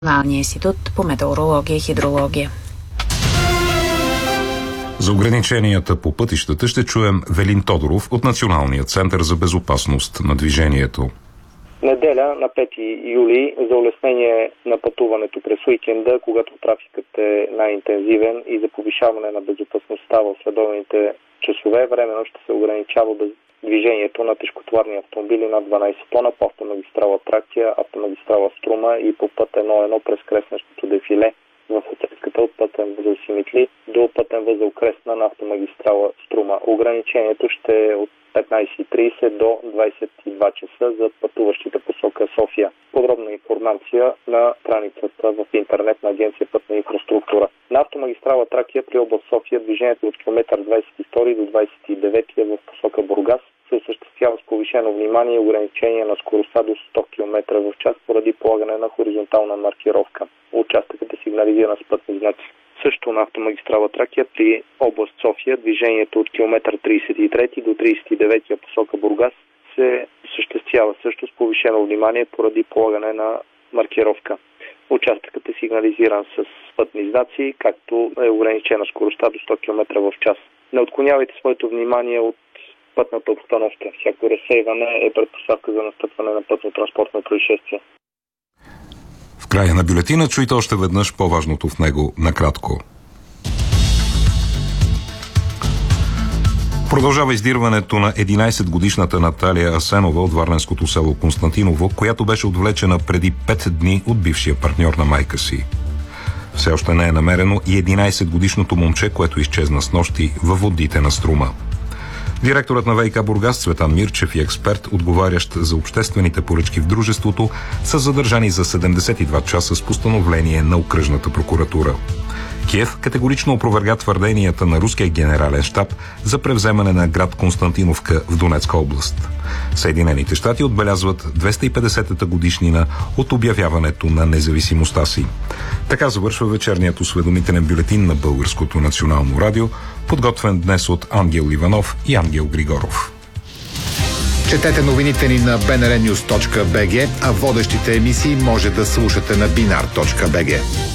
Националния институт по метеорология и хидрология. За ограниченията по пътищата ще чуем Велин Тодоров от Националния център за безопасност на движението. Неделя на 5 юли за улеснение на пътуването през уикенда, когато трафикът е най-интензивен и за повишаване на безопасността в следобедните часове, временно ще се ограничава движението на тежкотоварни автомобили над 12 тона по автомагистрала Тракия, автомагистрала Струма и по път 1-1 през кресначното дефиле в отсечката от пътен възел Симитли до пътен възел Кресна на автомагистрала Струма. Ограничението ще е от 15:30 до 22 часа за пътуващите посока София. Подробна информация на страницата в интернет на Агенция Пътна инфраструктура. На автомагистрала Тракия при област София движението от километър 22 до 29 в посока Бургас се осъществява с повишено внимание и ограничение на скоростта до 100 км в час поради полагане на хоризонтална маркировка. Участъкът е сигнализиран с пътни знаци. Също на автомагистрала Тракия при област София движението от километър 33 до 39 посока Бургас се осъществява също с повишено внимание поради полагане на маркировка. Участъкът е сигнализиран с пътни знаци, както е ограничена скоростта до 100 км в час. Не отклонявайте своето внимание от пътната обстановка. Всяко разсейване е предпоставка за настъпване на пътно-транспортно происшествие. В края на бюлетина чуйте още веднъж по-важното в него накратко. Продължава издирването на 11-годишната Наталия Асенова от варненското село Константиново, която беше отвлечена преди 5 дни от бившия партньор на майка си. Все още не е намерено и 11-годишното момче, което изчезна снощи във водите на Струма. Директорът на ВиК Бургас Цветан Мирчев и експерт, отговарящ за обществените поръчки в дружеството, са задържани за 72 часа с постановление на окръжната прокуратура. Киев категорично опроверга твърденията на руския генерален щаб за превземане на град Константиновка в Донецка област. Съединените щати отбелязват 250-та годишнина от обявяването на независимостта си. Така завършва вечерният осведомителен бюлетин на Българското национално радио, подготвен днес от Ангел Иванов и Ангел Григоров. Четете новините ни на bnrnews.bg, а водещите емисии може да слушате на binar.bg.